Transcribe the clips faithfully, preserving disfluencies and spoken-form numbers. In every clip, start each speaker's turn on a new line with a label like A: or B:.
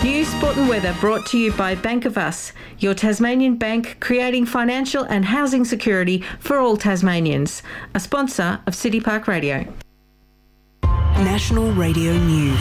A: News, sport and weather brought to you by Bank of Us, your Tasmanian bank creating financial and housing security for all Tasmanians. A sponsor of City Park Radio.
B: National Radio News.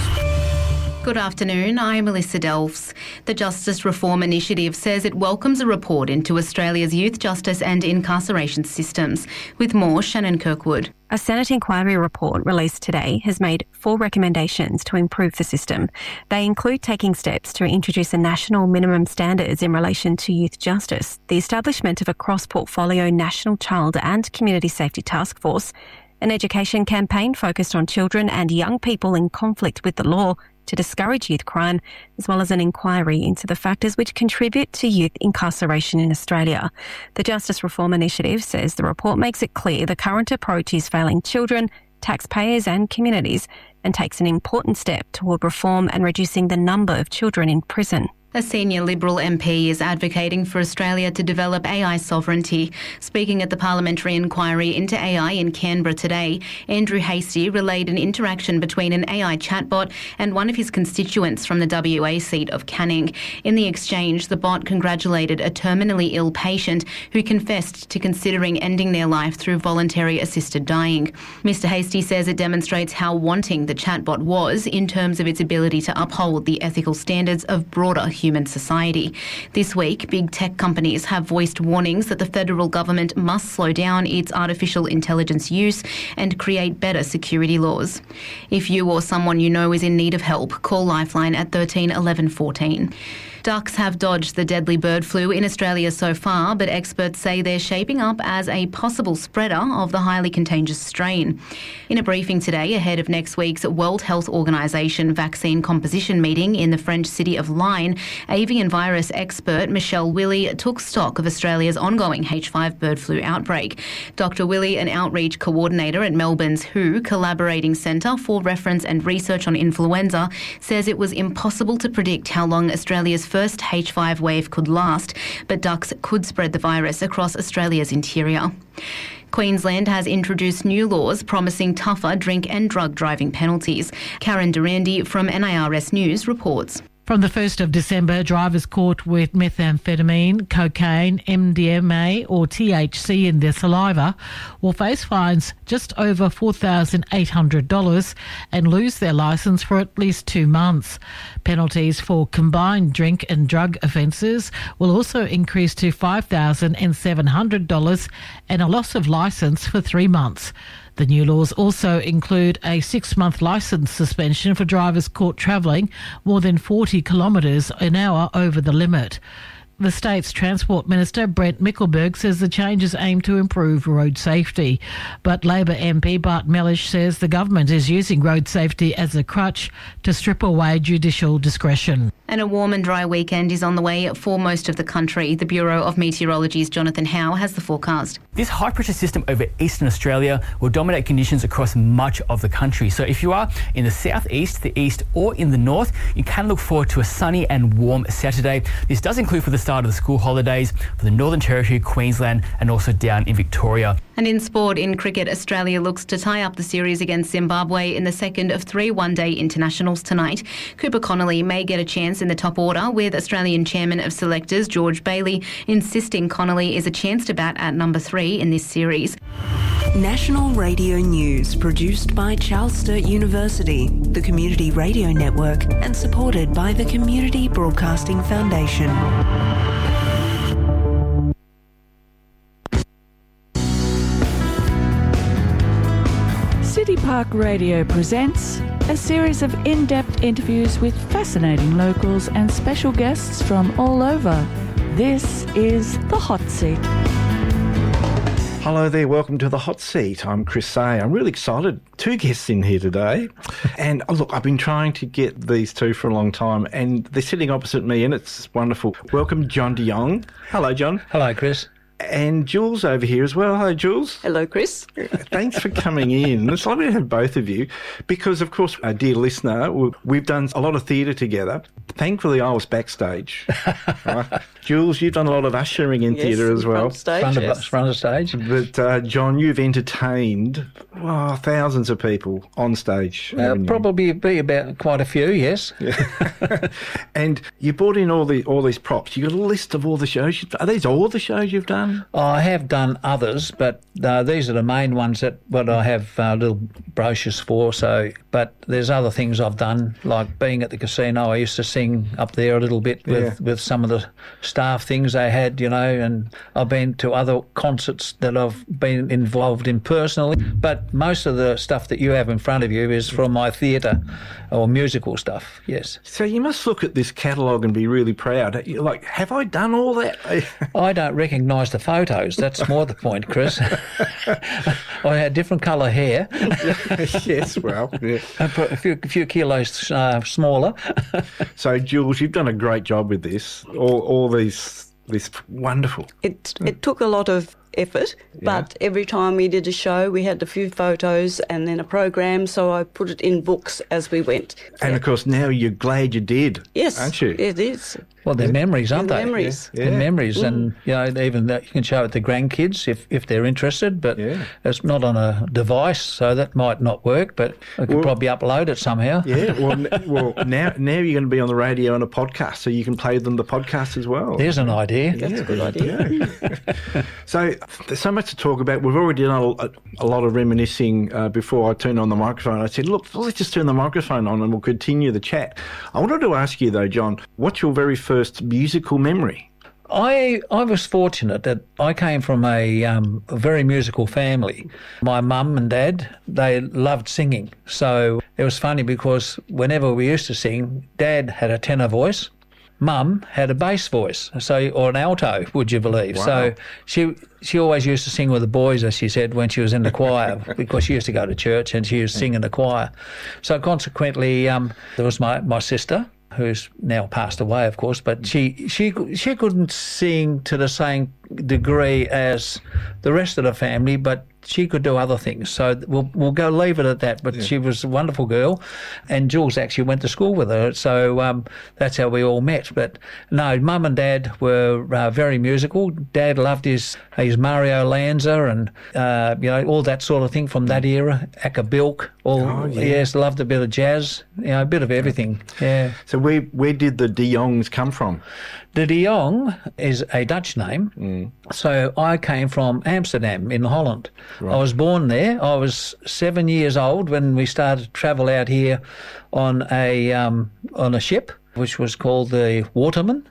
C: Good afternoon, I'm Melissa Delves. The Justice Reform Initiative says it welcomes a report into Australia's youth justice and incarceration systems. With more, Shannon Kirkwood.
D: A Senate inquiry report released today has made four recommendations to improve the system. They include taking steps to introduce a national minimum standards in relation to youth justice, the establishment of a cross-portfolio national child and community safety task force, an education campaign focused on children and young people in conflict with the law to discourage youth crime, as well as an inquiry into the factors which contribute to youth incarceration in Australia. The Justice Reform Initiative says the report makes it clear the current approach is failing children, taxpayers and communities, and takes an important step toward reform and reducing the number of children in prison.
C: A senior Liberal M P is advocating for Australia to develop A I sovereignty. Speaking at the parliamentary inquiry into A I in Canberra today, Andrew Hastie relayed an interaction between an A I chatbot and one of his constituents from the W A seat of Canning. In the exchange, the bot congratulated a terminally ill patient who confessed to considering ending their life through voluntary assisted dying. Mister Hastie says it demonstrates how wanting the chatbot was in terms of its ability to uphold the ethical standards of broader human society. This week, big tech companies have voiced warnings that the federal government must slow down its artificial intelligence use and create better security laws. If you or someone you know is in need of help, call Lifeline at thirteen eleven fourteen. Ducks have dodged the deadly bird flu in Australia so far, but experts say they're shaping up as a possible spreader of the highly contagious strain. In a briefing today ahead of next week's World Health Organization vaccine composition meeting in the French city of Lyme, avian virus expert Michelle Willey took stock of Australia's ongoing H five bird flu outbreak. Doctor Willey, an outreach coordinator at Melbourne's W H O Collaborating Centre for Reference and Research on Influenza, says it was impossible to predict how long Australia's first H five wave could last, but ducks could spread the virus across Australia's interior. Queensland has introduced new laws promising tougher drink and drug driving penalties. Karen Durandi from N I R S News reports.
E: From the first of December, drivers caught with methamphetamine, cocaine, M D M A or T H C in their saliva will face fines just over four thousand eight hundred dollars and lose their licence for at least two months. Penalties for combined drink and drug offences will also increase to five thousand seven hundred dollars and a loss of licence for three months. The new laws also include a six-month licence suspension for drivers caught travelling more than forty kilometres an hour over the limit. The state's Transport Minister, Brent Mickelberg, says the changes aim to improve road safety. But Labor M P Bart Mellish says the government is using road safety as a crutch to strip away judicial discretion.
C: And a warm and dry weekend is on the way for most of the country. The Bureau of Meteorology's Jonathan Howe has the forecast.
F: This high-pressure system over eastern Australia will dominate conditions across much of the country. So if you are in the southeast, the east or in the north, you can look forward to a sunny and warm Saturday. This does include for the start of the school holidays for the Northern Territory, Queensland and also down in Victoria.
C: And in sport, in cricket, Australia looks to tie up the series against Zimbabwe in the second of three one-day internationals tonight. Cooper Connolly may get a chance in the top order, with Australian Chairman of Selectors George Bailey insisting Connolly is a chance to bat at number three in this series.
B: National Radio News, produced by Charles Sturt University, the Community Radio Network, and supported by the Community Broadcasting Foundation.
G: City Park Radio presents a series of in-depth interviews with fascinating locals and special guests from all over. This is The Hot Seat.
H: Hello there, welcome to The Hot Seat. I'm Chris Say. I'm really excited. Two guests in here today. And oh, look, I've been trying to get these two for a long time, and they're sitting opposite me, and it's wonderful. Welcome, John de Jong. Hello, John.
I: Hello, Chris.
H: And Jules over here as well. Hello, Jules.
J: Hello, Chris.
H: Thanks for coming in. It's lovely to have both of you because, of course, our dear listener, we've done a lot of theatre together. Thankfully, I was backstage. Right? Jules, you've done a lot of ushering in
I: Yes,
H: theatre as well.
I: front stage,
J: Front of,
I: yes.
J: front of stage.
H: But, uh, John, you've entertained oh, thousands of people on stage.
J: Uh,
H: haven't you?
J: probably be about quite a few, yes.
H: And you brought in all the all these props. You got a list of all the shows. You've, are these all the shows you've done?
J: I have done others, but uh, these are the main ones that what I have uh, little brochures for. So, but there's other things I've done, like being at the casino. I used to sing up there a little bit with,
H: Yeah.
J: with some of the staff things they had, you know, and I've been to other concerts that I've been involved in personally. But most of the stuff that you have in front of you is from my theatre or musical stuff, yes.
H: So you must look at this catalogue and be really proud. You're like, have I done all that?
J: I don't recognise the photos. That's more the point, Chris. I had different colour hair,
H: Yes, well, yeah.
J: a few, a few kilos uh, smaller.
H: So, Jules, you've done a great job with this. All, all these, this wonderful.
I: It it took a lot of effort, but every time we did a show, we had a few photos and then a program, so I put it in books as we went.
H: And of course, now you're glad you did,
I: Yes,
H: aren't you?
I: it is.
J: Well, they're memories, aren't
I: They're
J: they?
I: memories.
J: They're
H: Yeah.
J: memories, and you know, even that you can show it to grandkids if, if they're interested. But
H: Yeah.
J: it's not on a device, so that might not work. But I could
H: Well-
J: probably upload it somehow.
H: Yeah, well, n- well, now now you're going to be on the radio and a podcast, so you can play them the podcast as well.
J: There's an idea.
I: That's a good idea.
H: So there's so much to talk about. We've already done a, a lot of reminiscing uh, before I turned on the microphone. I said, look, let's just turn the microphone on and we'll continue the chat. I wanted to ask you, though, John, what's your very first musical memory?
J: I I was fortunate that I came from a, um, a very musical family. My mum and dad, they loved singing. So it was funny because whenever we used to sing, Dad had a tenor voice, Mum had a bass voice, so or an alto, would you believe?
H: Wow.
J: So she she always used to sing with the boys, as she said, when she was in the choir, because she used to go to church and she used to sing in the choir. So consequently, um, there was my, my sister, who's now passed away, of course, but she she she couldn't sing to the same degree as the rest of the family, but she could do other things. So we'll we'll go leave it at that. But she was a wonderful girl, and Jules actually went to school with her, so um, that's how we all met. But no, Mum and Dad were uh, very musical. Dad loved his his Mario Lanza and uh, you know, all that sort of thing from that era. Akka Bilk, all
H: Oh, yeah.
J: yes, loved a bit of jazz, you know, a bit of everything. Yeah.
H: So where where did the De Jongs come from?
J: De De Jong is a Dutch name. So I came from Amsterdam in Holland. I was born there. I was seven years old when we started to travel out here on a um, on a ship, which was called the Waterman.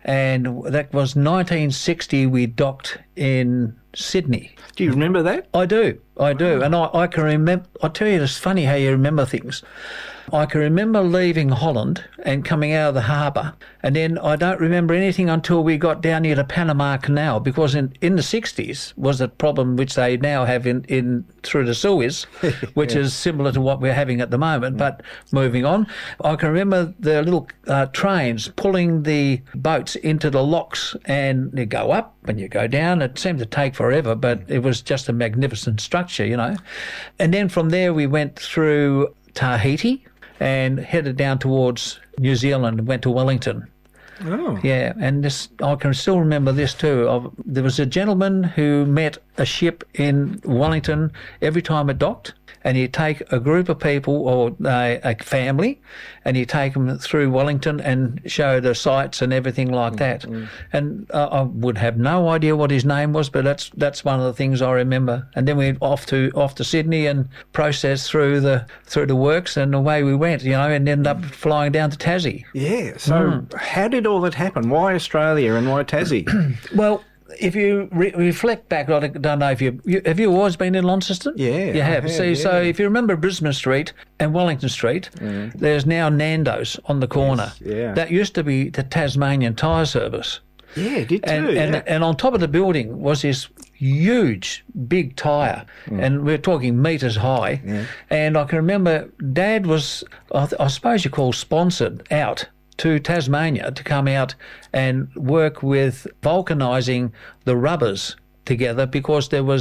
J: And that was nineteen sixty. We docked in Sydney.
H: Do you remember that?
J: I do, I do, and I, I can remember. I tell you, it's funny how you remember things. I can remember leaving Holland and coming out of the harbour, and then I don't remember anything until we got down near the Panama Canal, because in, in the sixties was a problem which they now have in, in through the Suez, which is similar to what we're having at the moment. But moving on, I can remember the little uh, trains pulling the boats into the locks, and you go up and you go down. It seemed to take forever, but it was just a magnificent structure, you know. And then from there we went through Tahiti and headed down towards New Zealand and went to Wellington.
H: Oh.
J: Yeah, and this I can still remember this too. Of, there was a gentleman who met a ship in Wellington every time it docked, and he'd take a group of people or uh, a family, and he'd take them through Wellington and show the sights and everything like that. And uh, I would have no idea what his name was, but that's that's one of the things I remember. And then we off to off to Sydney and processed through the through the works, and away we went, you know, and ended up flying down to Tassie.
H: Yeah. So how did all that happen? Why Australia and why Tassie?
J: Well, if you re- reflect back, I don't know if you, you have you always been in Launceston?
H: Yeah,
J: you
H: I
J: have.
H: have,
J: See,
H: yeah.
J: so if you remember Brisbane Street and Wellington Street, there's now Nando's on the corner.
H: Yes, yeah.
J: That used to be the Tasmanian Tyre Service.
H: Yeah, it did too.
J: And, and
H: yeah.
J: and on top of the building was this huge, big tyre, and we're talking metres high. And I can remember Dad was, I, th- I suppose you call sponsored out to Tasmania to come out and work with vulcanising the rubbers together, because there was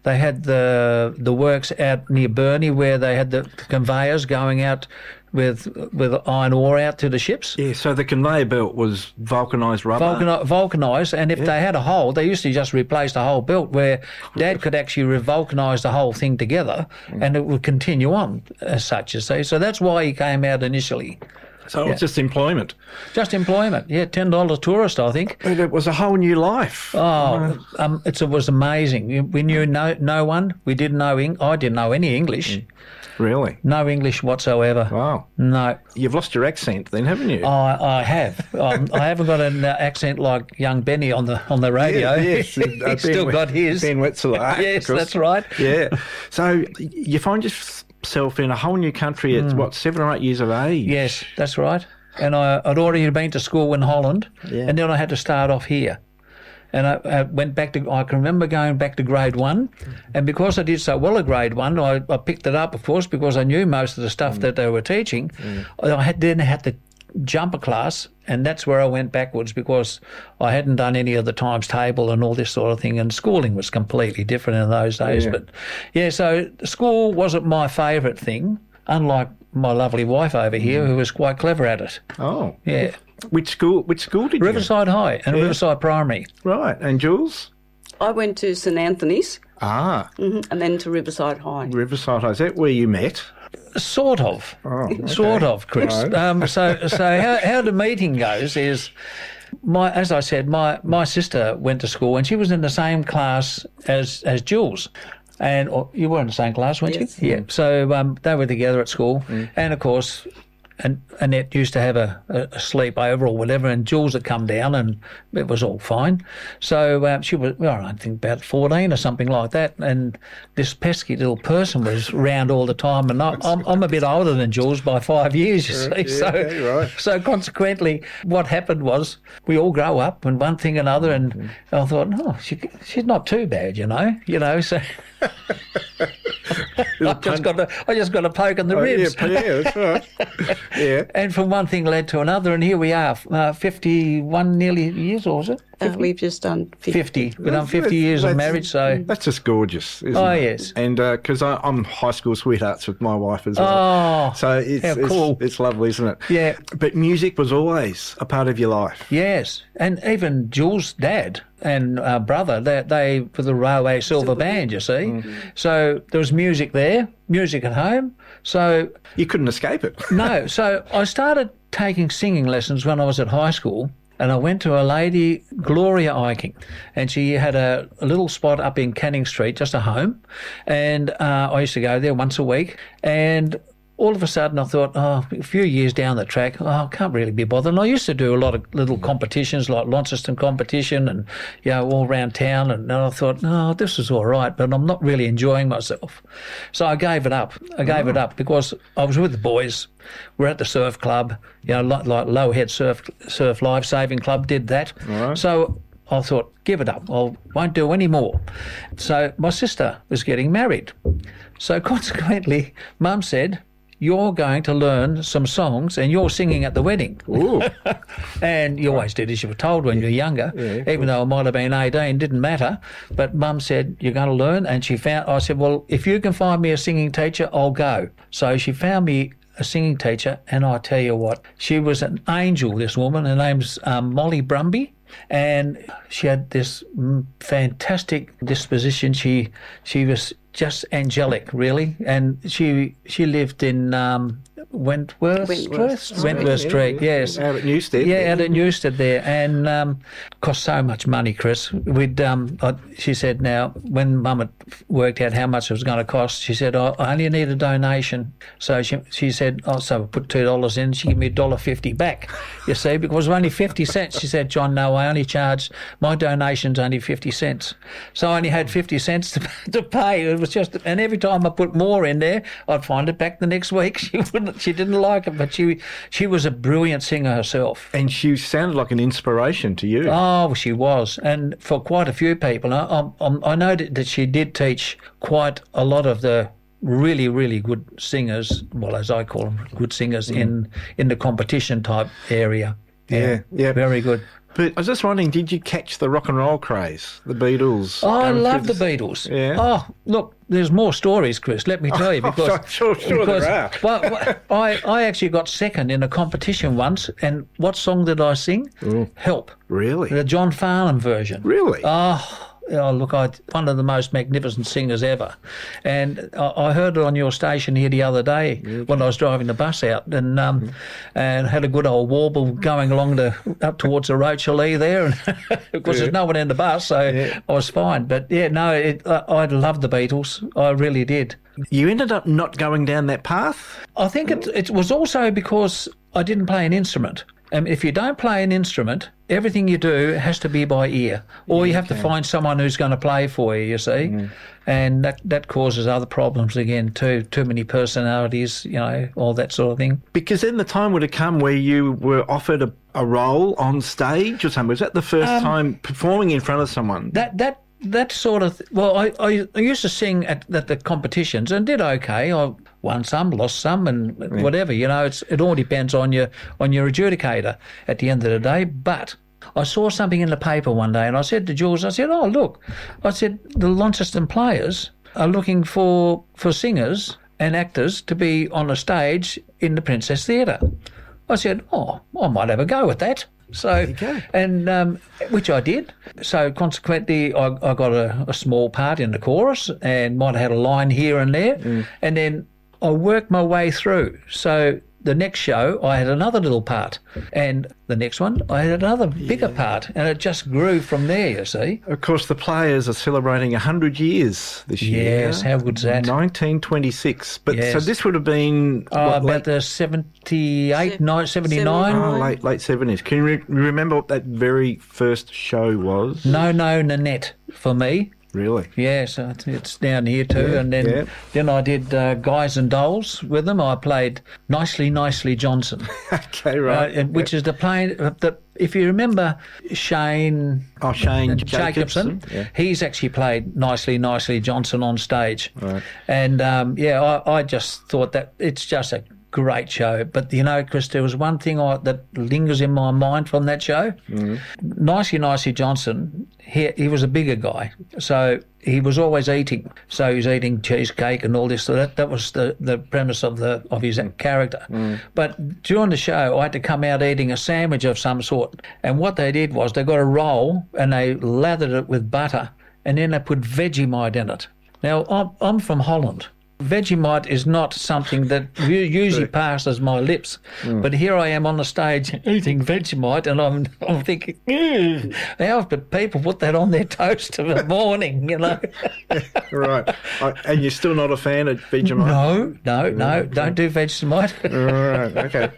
J: They had the the works out near Burnie where they had the conveyors going out with with iron ore out to the ships.
H: Yeah, so the conveyor belt was vulcanised rubber.
J: Vulcani- vulcanised, and if
H: Yeah.
J: they had a hole, they used to just replace the whole belt where Dad could actually revulcanise the whole thing together and it would continue on as such, you see. So that's why he came out initially.
H: So it
J: Yeah.
H: was just employment.
J: Just employment, yeah, ten dollars tourist, I think.
H: But it was a whole new life.
J: Oh, um, it's, it was amazing. We knew no no one. We didn't know. Eng- I didn't know any English.
H: Really?
J: No English whatsoever.
H: Wow.
J: No.
H: You've lost your accent then, haven't you?
J: I, I have. um, I haven't got an uh, accent like young Benny on the on the radio.
H: Yes, yes.
J: He's
H: Uh, Ben
J: still
H: Wet-
J: got his.
H: Ben Wetzeler.
J: Yes,
H: of course.
J: that's right.
H: Yeah. So you find yourself in a whole new country at, what, seven or eight years of age?
J: Yes, that's right. And I, I'd already been to school in Holland,
H: Yeah.
J: and then I had to start off here. And I, I went back to, I can remember going back to grade one, and because I did so well at grade one, I, I picked it up, of course, because I knew most of the stuff that they were teaching. I had, then had to jump a class, and that's where I went backwards because I hadn't done any of the times table and all this sort of thing, and schooling was completely different in those days.
H: Yeah.
J: But yeah, so school wasn't my favourite thing, unlike my lovely wife over here, who was quite clever at it.
H: Oh.
J: Yeah.
H: Which school Which school did
J: Riverside High and
H: Yeah.
J: Riverside Primary.
H: you Right. And Jules?
I: I went to St Anthony's
H: Ah,
I: mhm, and then to Riverside High.
H: Riverside High. Is that where you met?
J: Sort of.
H: Oh, okay.
J: Sort of, Chris.
H: Right.
J: Um, so so how, how the meeting goes is, my as I said, my, my sister went to school and she was in the same class as, as Jules. And or you were in the same class, weren't
I: Yes.
J: you? Yeah. So um, they were together at school. And, of course, and Annette used to have a, a, a sleepover or whatever, and Jules had come down, and it was all fine. So um, she was, well, I think about fourteen or something like that, and this pesky little person was round all the time, and I, I'm, I'm a bit older than Jules by five years, you see.
H: Yeah,
J: so,
H: okay, right.
J: so consequently, what happened was we all grow up, and one thing and another, and I thought, oh, she, she's not too bad, you know, you know. So I just got a, I just got a poke in the
H: Oh,
J: ribs.
H: yeah, yeah, that's right. Yeah.
J: And from one thing led to another, and here we are, uh, fifty-one nearly years, or was it?
I: Uh, we've just done fifty.
J: fifty. We've done fifty years of
H: That's-
J: marriage, so...
H: That's just gorgeous, isn't
J: Oh,
H: it?
J: yes.
H: And because I'm high school sweethearts with my wife as well.
J: Oh,
H: so it's,
J: how
H: it's,
J: cool.
H: it's lovely, isn't it?
J: Yeah.
H: But music was always a part of your life.
J: Yes, and even Jules' dad and uh, brother, they, they were the Railway Silver Band, you see. So there was music there, music at home. So,
H: You couldn't escape it.
J: no, so I started taking singing lessons when I was at high school. And I went to a lady, Gloria Eiking, and she had a, a little spot up in Canning Street, just a home. And uh, I used to go there once a week. And all of a sudden I thought, oh, a few years down the track, oh, I can't really be bothered. And I used to do a lot of little competitions like Launceston competition and, you know, all around town. And, and I thought, no, this is all right, but I'm not really enjoying myself. So I gave it up. I gave it up because I was with the boys. We're at the surf club, you know, like, like Low Head Surf Surf Life Saving Club did that.
H: Right.
J: So I thought, give it up. I won't do any more. So my sister was getting married. So consequently, Mum said, you're going to learn some songs and you're singing at the wedding.
H: Ooh.
J: And you always did as you were told when you were younger,
H: Yeah,
J: even though I might have been eighteen, didn't matter. But Mum said, you're going to learn. And she found, I said, well, if you can find me a singing teacher, I'll go. So she found me a singing teacher, and I tell you what, she was an angel, this woman. Her name's um, Molly Brumby. And she had this mm, fantastic disposition. She she was just angelic, really. And she she lived in um, Wentworth,
I: Wentworth
J: Street. Wentworth
H: Yeah,
J: Street,
H: yeah.
J: yes.
H: Out at Newstead.
J: Yeah, out at Newstead there, and um, cost so much money, Chris. We'd um, I, she said, now when Mum had worked out how much it was going to cost, she said, oh, I only need a donation. So she she said, oh, so I put two dollars in. She gave me a dollar fifty back. You see, because it was only fifty cents. She said, John, no, I only charge my donation's only fifty cents. So I only had fifty cents to, to pay. It was just, and every time I put more in there, I'd find it back the next week. She wouldn't. She didn't like it, but she she was a brilliant singer herself.
H: And she sounded like an inspiration to you.
J: Oh, she was, and for quite a few people. I, I, I know that she did teach quite a lot of the really, really good singers, well, as I call them, good singers mm. in in the competition type area.
H: Yeah, yeah.
J: Very good.
H: But I was just wondering, did you catch the rock and roll craze, the Beatles?
J: Oh, I
H: going
J: love
H: through
J: the
H: this-
J: Beatles.
H: Yeah.
J: Oh, look, there's more stories, Chris, let me tell you. Because,
H: Oh, sure, sure
J: because,
H: there are.
J: well, well, I, I actually got second in a competition once, and what song did I sing? Help.
H: Really?
J: The John Farnham version.
H: Really?
J: Oh, oh look, I one of the most magnificent singers ever. And I, I heard it on your station here the other day when I was driving the bus out, and um,
H: Mm-hmm.
J: and had a good old warble going along the up towards the Rochalee there, and of course there's no one in the bus, so
H: Yeah.
J: I was fine. But yeah, no, it, I, I loved the Beatles. I really did.
H: You ended up not going down that path?
J: I think it, it was also because I didn't play an instrument. And if you don't play an instrument, everything you do has to be by ear, or you have to find someone who's going to play for you, you see.
H: Mm.
J: And that, that causes other problems again too, too many personalities, you know, all that sort of thing.
H: Because then the time would have come where you were offered a, a role on stage or something. Was that the first
J: Um,
H: time performing in front of someone?
J: That that that sort of th- well, I, I I used to sing at, at the competitions and did okay. I won some, lost some, and whatever. You know, it's it all depends on your on your adjudicator at the end of the day. But I saw something in the paper one day, and I said to Jules, I said, "Oh, look," I said, "the Launceston Players are looking for for singers and actors to be on a stage in the Princess Theatre." I said, "Oh, I might have a go at that." So, and um, which I did. So consequently, I, I got a, a small part in the chorus and might have had a line here and there,
H: Mm.
J: and then I worked my way through. So the next show, I had another little part, and the next one, I had another bigger part, and it just grew from there. You see.
H: Of course, the Players are celebrating one hundred years this year.
J: Yes, how good's that?
H: nineteen twenty-six. But so
J: Yes.
H: this would have been
J: Oh,
H: what,
J: about
H: late,
J: the seventy-eight,
I: Se-
J: no, seventy-nine.
H: oh, late late seventies. Can you re- remember what that very first show was?
J: No, no, Nanette for me.
H: Really?
J: Yes, uh, it's down here too.
H: Yeah,
J: and then
H: yeah.
J: then I did uh, Guys and Dolls with them. I played Nicely, Nicely Johnson,
H: Okay,
J: uh,
H: right.
J: and- which is the play that, if you remember Shane
H: Oh, Shane
J: Jacobson,
H: Jacobson. Yeah.
J: he's actually played Nicely, Nicely Johnson on stage.
H: Right.
J: And um, yeah, I, I just thought that it's just a great show. But you know, Chris, there was one thing I, that lingers in my mind from that show.
H: Mm-hmm.
J: Nicely, Nicely Johnson, he, he was a bigger guy, so he was always eating. So he was eating cheesecake and all this. So that, that was the, the premise of the of his character.
H: Mm.
J: But during the show, I had to come out eating a sandwich of some sort. And what they did was they got a roll and they lathered it with butter, and then they put Vegemite in it. Now, I'm, I'm from Holland. Vegemite is not something that u- usually passes my lips, but here I am on the stage eating Vegemite, and I'm I'm thinking, "Ew, how do people put that on their toast in the morning?" You know?
H: Right. Uh, and you're still not a fan of Vegemite?
J: No, no, no, don't do Vegemite.
H: Right, okay.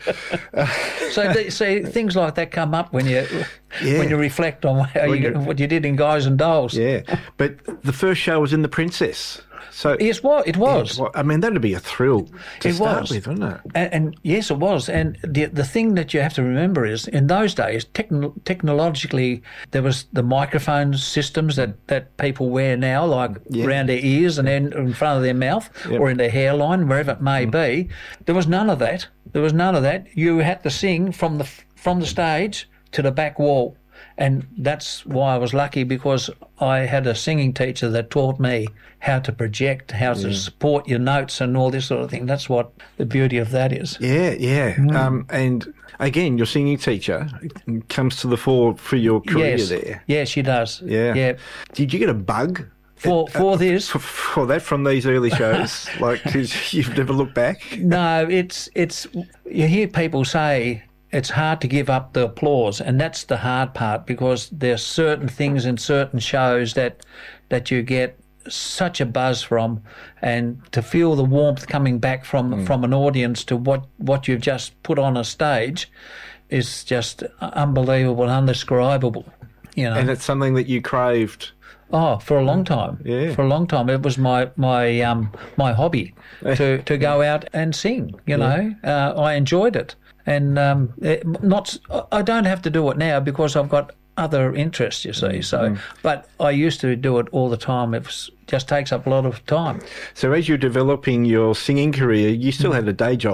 J: So th- see, things like that come up when you
H: Yeah.
J: when you reflect on how
H: When
J: you,
H: you-
J: what you did in Guys and Dolls.
H: Yeah. But the first show was in The Princess. So
J: Yes, what it was.
H: Well, I mean, that'd be a thrill to
J: It
H: start
J: was.
H: with, wouldn't it?
J: And, and yes, it was. And the the thing that you have to remember is, in those days, techno- technologically, there was the microphone systems that, that people wear now, like
H: Yeah.
J: around their ears and then in front of their mouth
H: Yep.
J: or in their hairline, wherever it may be. There was none of that. There was none of that. You had to sing from the from the stage to the back wall. And that's why I was lucky, because I had a singing teacher that taught me how to project, how to support your notes and all this sort of thing. That's what the beauty of that is.
H: Yeah, yeah.
J: Mm.
H: Um, and again, your singing teacher comes to the fore for your career
J: yes.
H: there.
J: Yeah, she does.
H: Yeah.
J: Yeah.
H: Did you get a bug
J: For for this,
H: for, for that from these early shows? Like, 'cause you've never looked back?
J: no, it's it's you hear people say it's hard to give up the applause, and that's the hard part, because there's certain things in certain shows that that you get such a buzz from, and to feel the warmth coming back from from an audience to what what you've just put on a stage is just unbelievable, undescribable. You know,
H: And it's something that you craved.
J: oh, for a long time.
H: Yeah.
J: For a long time, it was my my um my hobby to to go out and sing. You know, uh, I enjoyed it, and um, it, not I don't have to do it now because I've got other interests. You see, so but I used to do it all the time. It was, just takes up a lot of time.
H: So as you're developing your singing career, you still had a day job.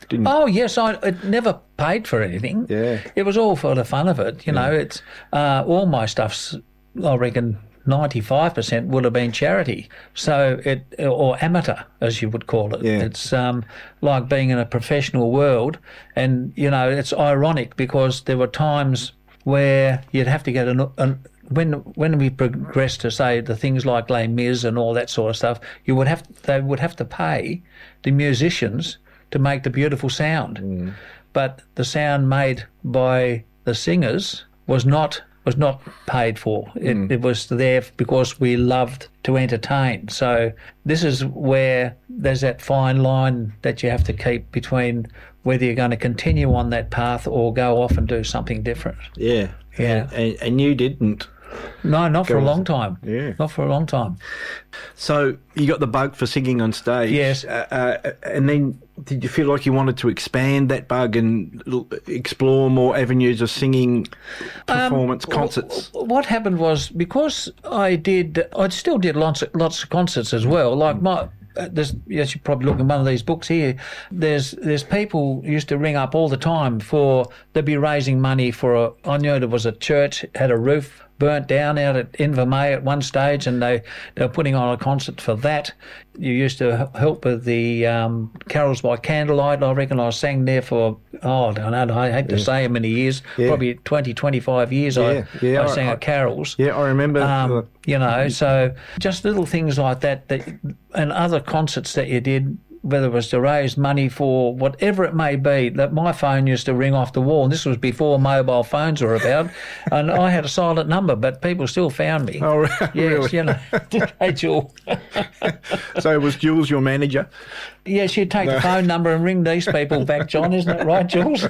H: didn't you?
J: Oh, yes, I it never paid for anything.
H: Yeah.
J: It was all for the fun of it, you know. It's uh, all my stuff's, I reckon, ninety-five percent would have been charity, so it or amateur, as you would call it.
H: Yeah.
J: It's um, like being in a professional world, and, you know, it's ironic because there were times where you'd have to get an... an When when we progressed to, say, the things like Les Mis and all that sort of stuff, you would have they would have to pay the musicians to make the beautiful sound, mm. but the sound made by the singers was not was not paid for. It, mm. it was there because we loved to entertain. So this is where there's that fine line that you have to keep between whether you're going to continue on that path or go off and do something different.
H: Yeah,
J: yeah,
H: and, and you didn't.
J: No, not for a long time.
H: Yeah.
J: Not for a long time.
H: So you got the bug for singing on stage.
J: Yes.
H: Uh, uh, and then did you feel like you wanted to expand that bug and l- explore more avenues of singing, performance, um, concerts?
J: What happened was, because I did, I still did lots of, lots of concerts as well. Like my... Uh, there's, yes, you probably look at one of these books here. There's there's people used to ring up all the time for, they'd be raising money for a, I knew there was a church, had a roof burnt down out at Invermay at one stage, and they, they were putting on a concert for that. You used to help with the um, carols by candlelight. I reckon I sang there for, oh, I don't know, I hate to yeah. say how many years, yeah. probably twenty, twenty-five years
H: yeah.
J: I,
H: yeah,
J: I sang
H: I,
J: at carols.
H: Yeah, I remember.
J: Um,
H: uh,
J: you know, so just little things like that, that and other concerts that you did, whether it was to raise money for whatever it may be, that my phone used to ring off the wall. And this was before mobile phones were about. And I had a silent number, but people still found me.
H: Oh,
J: yes,
H: really?
J: You know, hey, Jules.
H: So was Jules your manager?
J: Yes, you'd take no. the phone number and ring these people back, John, isn't it right, Jules?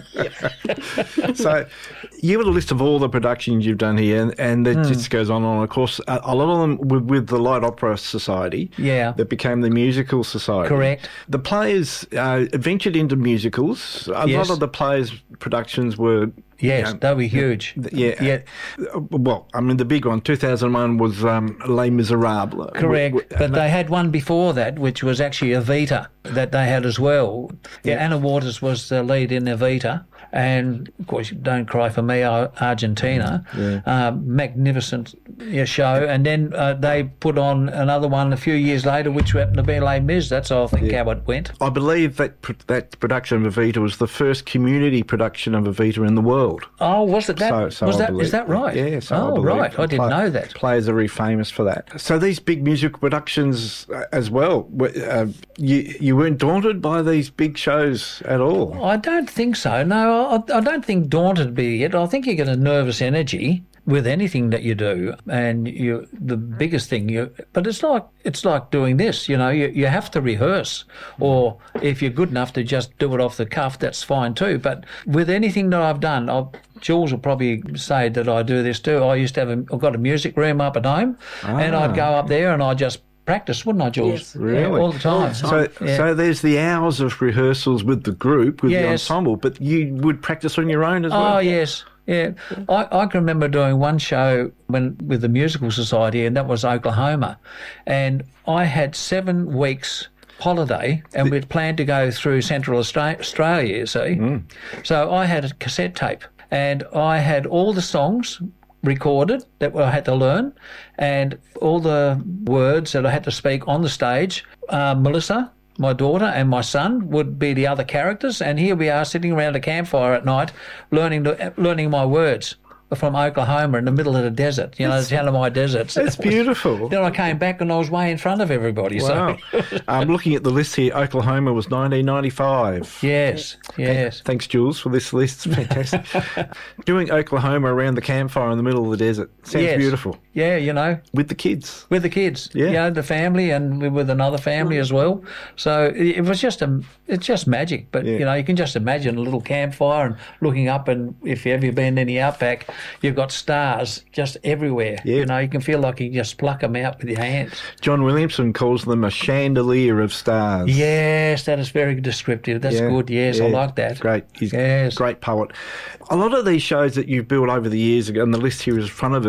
H: So you have a list of all the productions you've done here, and, and it mm. just goes on and on. Of course, a, a lot of them with, with the Light Opera Society
J: yeah.
H: that became the Musical Society.
J: Correct.
H: The players uh, ventured into musicals. A
J: yes.
H: lot of the players' productions were...
J: Yes, you know, they were huge.
H: Yeah. yeah. Well, I mean, the big one, two thousand one, was um, Les Miserables.
J: Correct. W- w- but they had one before that, which was actually Evita, that they had as well. Yeah, yeah. Anna Waters was the lead in Evita. And, of course, Don't Cry for Me, Argentina. Yeah. Uh, magnificent yeah, show. And then uh, they put on another one a few years later, which happened to be Les Mis. That's, I think, yeah. how it went.
H: I believe that pr- that production of Evita was the first community production of Evita in the world.
J: Oh, was it that?
H: So, so
J: was
H: I
J: that
H: believe.
J: Is that right?
H: Yeah, so
J: oh,
H: I believe.
J: right. I didn't
H: Play,
J: know that.
H: Players are very famous for that. So these big musical productions uh, as well, uh, you, you weren't daunted by these big shows at all?
J: I don't think so, no. I, I don't think daunted be it. I think you get a nervous energy with anything that you do, and you the biggest thing you but it's like it's like doing this, you know, you, you have to rehearse, or if you're good enough to just do it off the cuff, that's fine too. But with anything that I've done, I've, Jules will probably say that I do this too. I used to have a, I've got a music room up at home, ah. and I'd go up there and I'd just practice, wouldn't I, Jules?
H: Yes. Really?
J: Yeah, all the time.
H: So,
J: yeah.
H: so there's the hours of rehearsals with the group, with
J: yes.
H: the ensemble, but you would practice on your own as well?
J: Oh, yes. Yeah, I, I can remember doing one show when with the Musical Society, and that was Oklahoma, and I had seven weeks holiday, and we'd planned to go through Central Australia, you see. Mm. So I had a cassette tape, and I had all the songs recorded that I had to learn, and all the words that I had to speak on the stage. Uh, Melissa, my daughter, and my son would be the other characters, and here we are sitting around a campfire at night learning the, learning my words from Oklahoma in the middle of the desert, you know, the Talamai Desert.
H: That's beautiful.
J: Then I came back and I was way in front of everybody.
H: Wow. So. I'm looking at the list here. Oklahoma was nineteen ninety-five.
J: Yes, yes.
H: Thanks, Jules, for this list. It's fantastic. Doing Oklahoma around the campfire in the middle of the desert. Sounds
J: yes.
H: beautiful.
J: Yeah, you know.
H: With the kids.
J: With the kids.
H: Yeah.
J: You know, the family, and with another family as well. So it was just a, it's just magic. But, yeah. you know, you can just imagine a little campfire and looking up, and if you've ever been in the outback, you've got stars just everywhere. Yeah. You know, you can feel like you just pluck them out with your hands.
H: John Williamson calls them a chandelier of stars.
J: Yes, that is very descriptive. That's
H: yeah.
J: good. Yes,
H: yeah.
J: I like that.
H: Great. He's
J: yes.
H: a great poet. A lot of these shows that you've built over the years, and the list here is in front of us,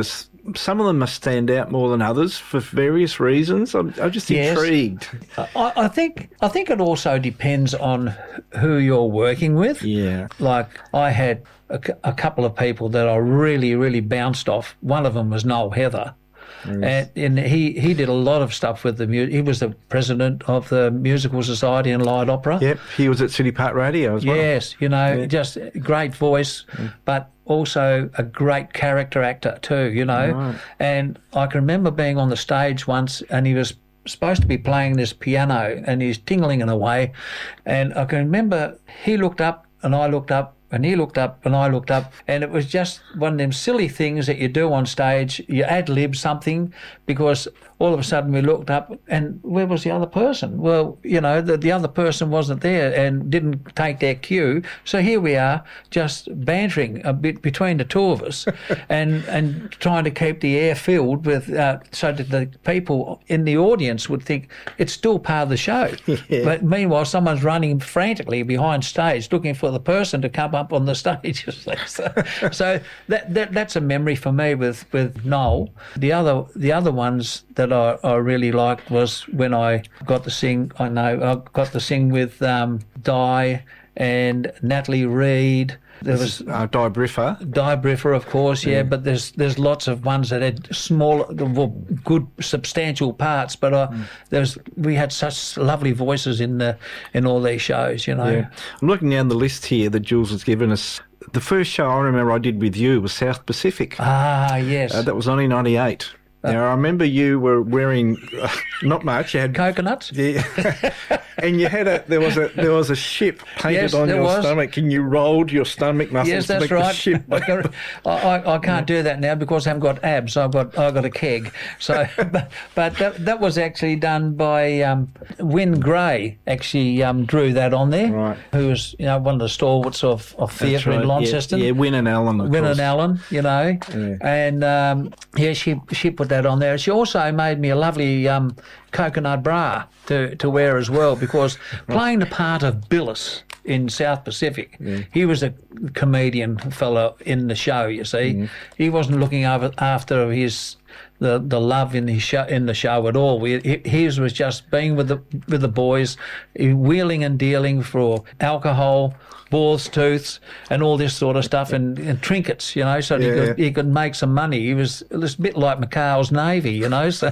H: some of them must stand out more than others for various reasons. I'm, I'm just
J: Yes.
H: intrigued.
J: I, I think I think it also depends on who you're working with.
H: Yeah.
J: Like I had a, cou- a couple of people that I really, really bounced off. One of them was Noel Heather. And, and he, he did a lot of stuff with the music. He was the president of the Musical Society and Light Opera.
H: Yep, he was at City Park Radio as well.
J: Yes, you know,
H: Yeah.
J: just a great voice, but also a great character actor too, you know.
H: Right.
J: And I can remember being on the stage once and he was supposed to be playing this piano and he's tingling it away. And I can remember he looked up and I looked up and he looked up and I looked up, and it was just one of them silly things that you do on stage. You ad-lib something because all of a sudden we looked up and where was the other person? Well, you know, the, the other person wasn't there and didn't take their cue. So here we are just bantering a bit between the two of us and, and trying to keep the air filled with, uh, so that the people in the audience would think it's still part of the show.
H: Yeah.
J: But meanwhile, someone's running frantically behind stage looking for the person to come up on the stage. You see. So, so that, that that's a memory for me with, with Noel. The other the other ones that I, I really liked was when I got to sing. I know I got to sing with um, Di and Natalie Reid. There was
H: uh, Di Briffer.
J: Di Briffer, of course, yeah, yeah. But there's there's lots of ones that had small, well, good, substantial parts. But uh, mm. there's we had such lovely voices in the in all these shows, you know.
H: Yeah. I'm looking down the list here that Jules has given us. The first show I remember I did with you was South Pacific.
J: Ah, yes.
H: Uh, that was only ninety-eight. Now, I remember you were wearing uh, not much. You had
J: coconuts.
H: Yeah, and you had a there was a there was a ship painted
J: yes,
H: on your
J: was.
H: stomach, and you rolled your stomach muscles
J: yes,
H: to
J: that's
H: make
J: right.
H: the ship.
J: I, I, I can't do that now because I haven't got abs. I've got I've got a keg. So, but, but that that was actually done by um, Wyn Gray. Actually, um, drew that on there.
H: Right.
J: Who was you know one of the stalwarts of, of theatre
H: right.
J: in Launceston.
H: Yeah, yeah, Wyn and Allen. Of
J: Wyn
H: course.
J: and Allen, you know,
H: yeah.
J: and um, yeah, she she put that on there. She also made me a lovely um, coconut bra to, to wear as well because playing the part of Billis in South Pacific, yeah. he was a comedian fellow in the show. You see, mm. he wasn't looking over, after his the the love in his show, in the show at all. We, his was just being with the with the boys, wheeling and dealing for alcohol, balls, tooths, and all this sort of stuff, and, and trinkets, you know, so yeah, he could yeah. he could make some money. He was, it was a bit like McCall's Navy, you know. So,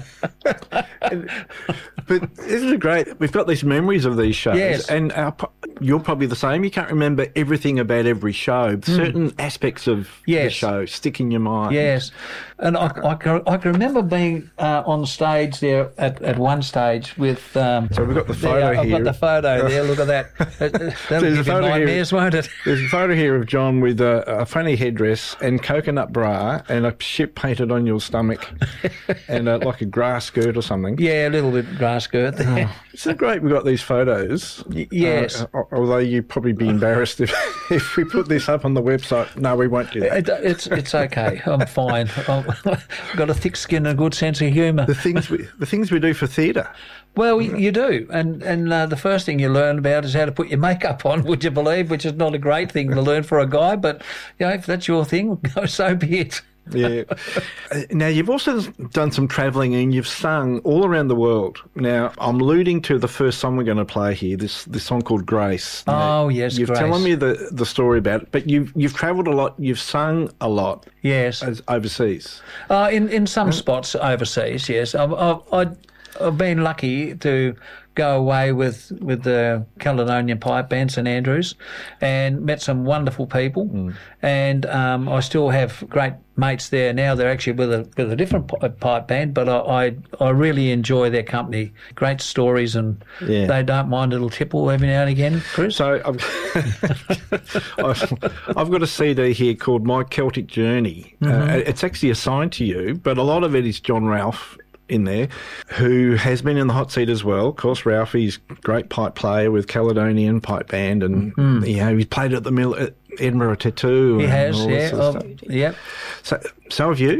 H: but isn't it great? We've got these memories of these shows,
J: yes.
H: and our, you're probably the same. You can't remember everything about every show. Mm. Certain aspects of
J: yes.
H: the show stick in your mind.
J: Yes, and I, I, can, I can remember being uh, on stage there at, at one stage with. Um,
H: so we've got the photo
J: there,
H: here.
J: I've got the photo there. Look at that. That'll
H: so
J: give you nightmares, won't it?
H: There's a photo here of John with a, a funny headdress and coconut bra and a ship painted on your stomach and a, like a grass skirt or something.
J: Yeah, a little bit grass skirt there.
H: Oh, isn't it great we've got these photos?
J: Y- yes.
H: Uh, although you'd probably be embarrassed if, if we put this up on the website. No, we won't do that.
J: It, it's it's okay. I'm fine. I've got a thick skin and a good sense of humour.
H: The things we, the things we do for theatre.
J: Well, you do, and and uh, the first thing you learn about is how to put your makeup on, would you believe, which is not a great thing to learn for a guy, but you know, if that's your thing, so be it.
H: Yeah. Now, you've also done some travelling and you've sung all around the world. Now, I'm alluding to the first song we're going to play here, this this song called Grace. Now,
J: oh, yes,
H: You've
J: Grace.
H: telling me the, the story about it, but you've you've travelled a lot, you've sung a lot.
J: Yes.
H: As overseas.
J: Uh, in, in some spots overseas, yes. I've, I've, I've I've been lucky to go away with, with the Caledonian Pipe Band, St Andrews, and met some wonderful people. Mm. And um, I still have great mates there now. They're actually with a with a different pipe band, but I I, I really enjoy their company. Great stories, and yeah. they don't mind a little tipple every now and again, Chris.
H: So I've, I've, I've got a C D here called My Celtic Journey. Mm-hmm. Uh, it's actually assigned to you, but a lot of it is John Ralph in there, who has been in the hot seat as well. Of course, Ralphie's great pipe player with Caledonian Pipe Band, and mm. you know, he's played at the Mill at Edinburgh Tattoo.
J: He
H: and
J: has,
H: all
J: yeah,
H: sort of
J: oh, yeah.
H: So, so have you?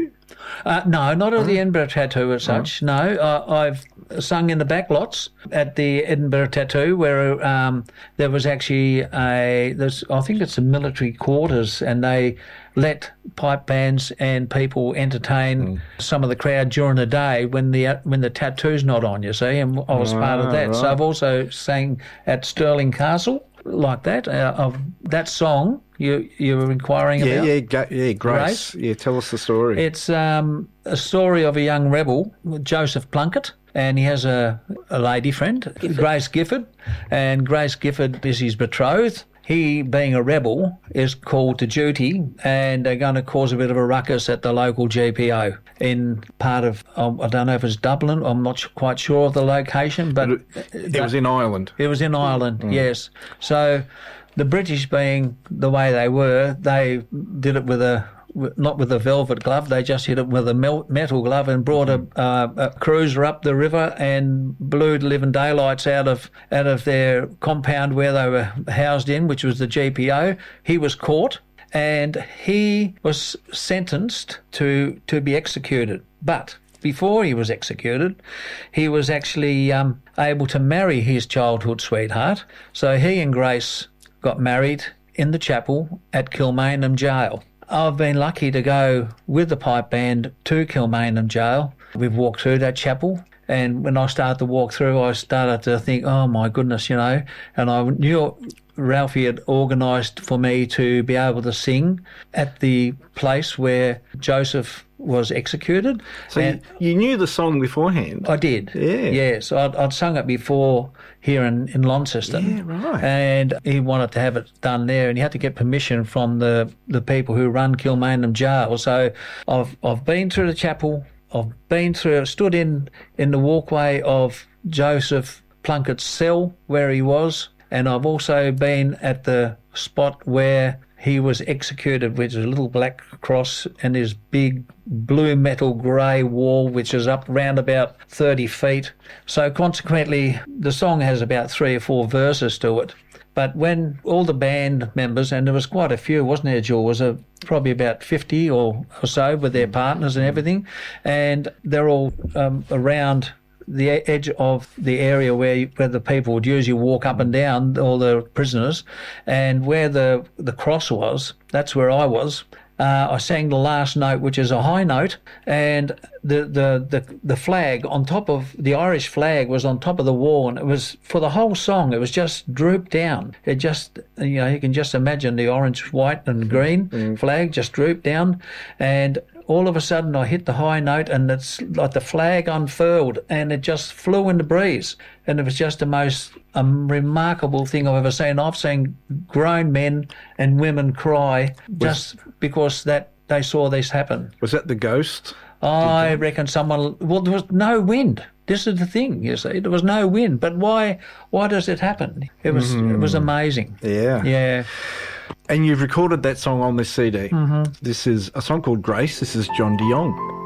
J: Uh, no, not at the Edinburgh Tattoo as such. No, uh, I've sung in the back lots at the Edinburgh Tattoo, where um, there was actually a, there's, I think it's a military quarters, and they let pipe bands and people entertain mm. some of the crowd during the day when the when the tattoo's not on, you see, and I was ah, part of that. Right. So I've also sang at Stirling Castle like that. Uh, of that song you you were inquiring
H: yeah,
J: about?
H: Yeah, ga- yeah, Grace. Grace. Yeah, tell us the story.
J: It's um, a story of a young rebel, Joseph Plunkett, and he has a, a lady friend, Gifford. Grace Gifford, and Grace Gifford is his betrothed. He, being a rebel, is called to duty, and they're going to cause a bit of a ruckus at the local G P O in part of, um, I don't know if it's Dublin, I'm not quite sure of the location, but...
H: It, it was in Ireland.
J: It was in Ireland, mm. yes. So the British, being the way they were, they did it with a... not with a velvet glove, they just hit it with a metal glove and brought a, uh, a cruiser up the river and blew the living daylights out of out of their compound where they were housed in, which was the G P O. He was caught and he was sentenced to, to be executed. But before he was executed, he was actually um, able to marry his childhood sweetheart. So he and Grace got married in the chapel at Kilmainham Jail. I've been lucky to go with the pipe band to Kilmainham Jail. We've walked through that chapel, and when I started to walk through, I started to think, oh my goodness, you know, and I knew Ralphie had organised for me to be able to sing at the place where Joseph was executed.
H: So you, you knew the song beforehand?
J: I did.
H: Yeah.
J: Yes, I'd, I'd sung it before here in, in Launceston.
H: Yeah, right.
J: And he wanted to have it done there, and he had to get permission from the, the people who run Kilmainham Jail. So I've I've been through the chapel, I've been through, stood in, in the walkway of Joseph Plunkett's cell where he was, and I've also been at the spot where he was executed, which is a little black cross and his big blue metal grey wall, which is up round about thirty feet. So consequently, the song has about three or four verses to it. But when all the band members, and there was quite a few, wasn't there, Jill? Was a, probably about fifty or, or so with their partners and everything, and they're all um, around the edge of the area where where the people would usually walk up and down, all the prisoners, and where the the cross was, that's where I was. Uh, I sang the last note, which is a high note, and the, the, the, the flag on top of, the Irish flag was on top of the wall, and it was, for the whole song, it was just drooped down. It just, you know, you can just imagine the orange, white and green mm. flag just drooped down, and all of a sudden I hit the high note and it's like the flag unfurled and it just flew in the breeze. And it was just the most um, remarkable thing I've ever seen. I've seen grown men and women cry just was, because that they saw this happen.
H: Was that the ghost?
J: I reckon someone... Well, there was no wind. This is the thing, you see. There was no wind. But why Why does it happen? It was mm. It was amazing.
H: Yeah.
J: Yeah.
H: And you've recorded that song on this C D.
J: Mm-hmm.
H: This is a song called Grace. This is John de Jong.